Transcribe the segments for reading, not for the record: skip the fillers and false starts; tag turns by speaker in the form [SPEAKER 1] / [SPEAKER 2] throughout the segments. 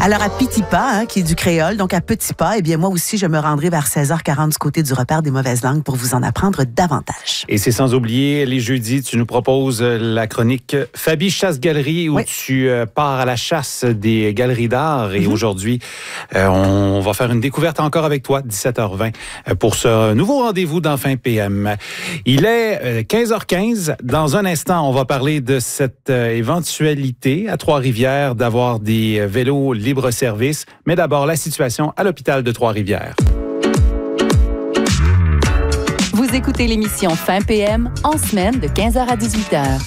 [SPEAKER 1] Alors, à Petipa, qui est du créole, donc à Petipa, eh bien, moi aussi, je me rendrai vers 16h40 du côté du repère des mauvaises langues pour vous en apprendre davantage.
[SPEAKER 2] Et c'est sans oublier, les jeudis, tu nous proposes la chronique Fabi Chasse-Galerie où tu pars à la chasse des galeries d'art. Et aujourd'hui, on va faire une découverte encore avec toi, 17h20, pour ce nouveau rendez-vous d'Enfin PM. Il est 15h15. Dans un instant, on va parler de cette éventualité à Trois-Rivières d'avoir des vélos libre-service. Mais d'abord, la situation à l'hôpital de Trois-Rivières.
[SPEAKER 3] Vous écoutez l'émission Fin PM en semaine de 15h à 18h.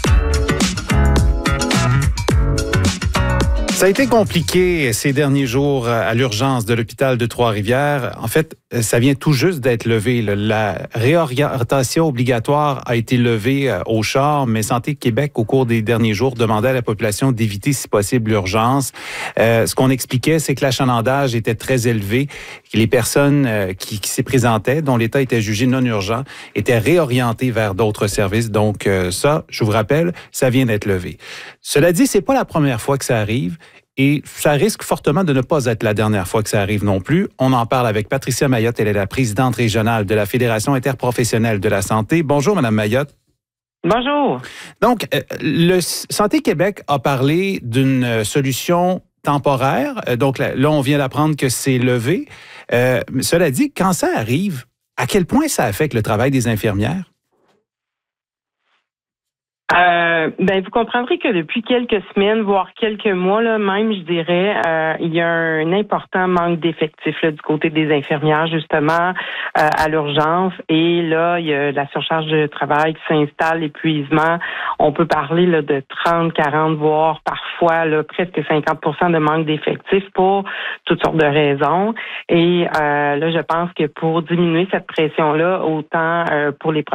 [SPEAKER 2] Ça a été compliqué ces derniers jours à l'urgence de l'hôpital de Trois-Rivières. En fait, ça vient tout juste d'être levé. La réorientation obligatoire a été levée au char, mais Santé Québec, au cours des derniers jours, demandait à la population d'éviter, si possible, l'urgence. Ce qu'on expliquait, c'est que l'achalandage était très élevé, que les personnes qui s'y présentaient, dont l'état était jugé non urgent, étaient réorientées vers d'autres services. Donc ça, je vous rappelle, ça vient d'être levé. Cela dit, c'est pas la première fois que ça arrive. Et ça risque fortement de ne pas être la dernière fois que ça arrive non plus. On en parle avec Patricia Mayotte. Elle est la présidente régionale de la Fédération interprofessionnelle de la santé. Bonjour, Madame Mayotte.
[SPEAKER 4] Bonjour.
[SPEAKER 2] Donc, le Santé Québec a parlé d'une solution temporaire. Donc là, on vient d'apprendre que c'est levé. Cela dit, quand ça arrive, à quel point ça affecte le travail des infirmières?
[SPEAKER 4] Vous comprendrez que depuis quelques semaines, voire quelques mois, là, même, je dirais, il y a un important manque d'effectifs là, du côté des infirmières, justement, à l'urgence. Et là, il y a la surcharge de travail qui s'installe, l'épuisement. On peut parler là, de 30, 40, voire parfois là, presque 50% de manque d'effectifs pour toutes sortes de raisons. Et là, je pense que pour diminuer cette pression-là, autant pour les